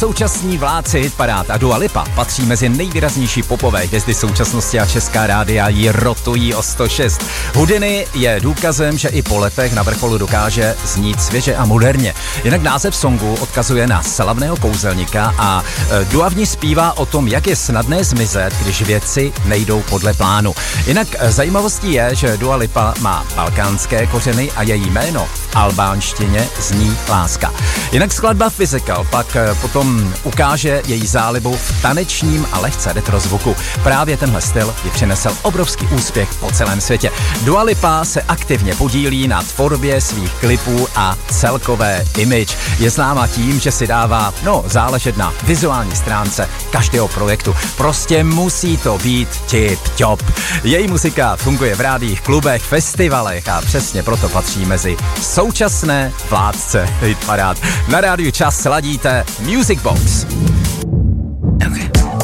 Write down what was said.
Současní vládci hitparád a Dua Lipa patří mezi nejvýraznější popové hvězdy současnosti a Česká rádia ji rotují o 106. Houdini je důkazem, že i po letech na vrcholu dokáže znít svěže a moderně. Jinak název songu odkazuje na slavného kouzelníka a Dua v ní zpívá o tom, jak je snadné zmizet, když věci nejdou podle plánu. Jinak zajímavostí je, že Dua Lipa má balkánské kořeny a její jméno v albánštině zní láska. Jinak skladba Physical pak potom ukáže její zálibu v tanečním a lehce retro zvuku. Právě tenhle styl ji přinesl obrovský úspěch po celém světě. Dua Lipa se aktivně podílí na tvorbě svých klipů a celkové image. Je známa tím, že si dává záležet na vizuální stránce každého projektu. Prostě musí to být tip-top. Její muzika funguje v rádiích, klubech, festivalech a přesně proto patří mezi současné vládce hitparád. Na rádiu Čas ladíte Music Box.